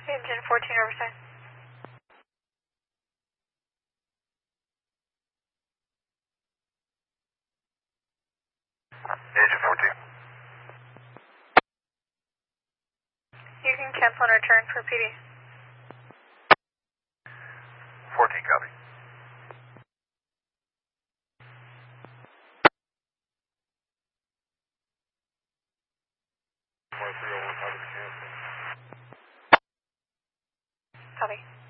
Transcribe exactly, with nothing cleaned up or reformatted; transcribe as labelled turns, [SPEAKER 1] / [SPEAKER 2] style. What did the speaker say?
[SPEAKER 1] Engine fourteen Riverside.
[SPEAKER 2] Agent fourteen.
[SPEAKER 1] You can cancel and return for P D.
[SPEAKER 2] fourteen, copy.
[SPEAKER 1] Copy.